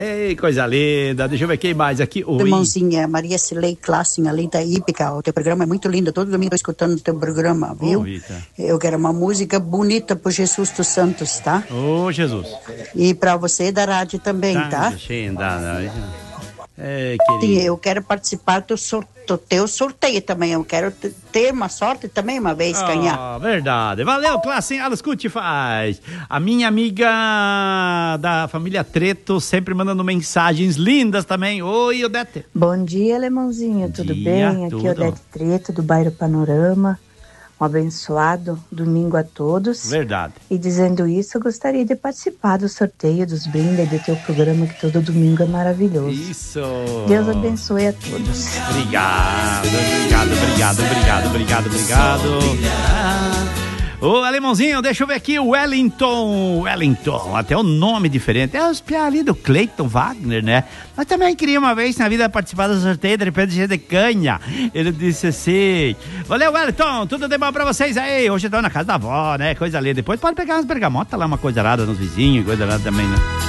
Ei, coisa linda. Deixa eu ver quem mais aqui. Oi. Irmãozinha, Maria Cilei Klassen, ali da Ípica. O teu programa é muito lindo. Todo domingo eu tô escutando o teu programa, viu? Eu quero uma música bonita pro Jesus dos Santos, tá? Ô, Jesus. E pra você da rádio também, tá? É, sim, eu quero participar do teu sorteio também. Eu quero ter uma sorte também uma vez ganhar. Verdade. Valeu, Klassen. Alles Gute faz. A minha amiga da família Treto sempre mandando mensagens lindas também. Oi, Odete. Bom dia, Alemãozinho. Tudo bem? Aqui é Odete Treto, do bairro Panorama. Um abençoado domingo a todos. Verdade. E dizendo isso, eu gostaria de participar do sorteio dos brindes do teu programa, que todo domingo é maravilhoso. Isso. Deus abençoe a todos. Obrigado. Ô, Alemãozinho, deixa eu ver aqui, Wellington, até o nome diferente, é os piá ali do Cleiton Wagner, né? Mas também queria uma vez na vida participar do sorteio, de repente de canha. Ele disse assim, valeu, Wellington, tudo de bom pra vocês aí, hoje eu tô na casa da avó, né, coisa ali, depois pode pegar umas bergamotas lá, uma coisa arada nos vizinhos, coisa arada também, né?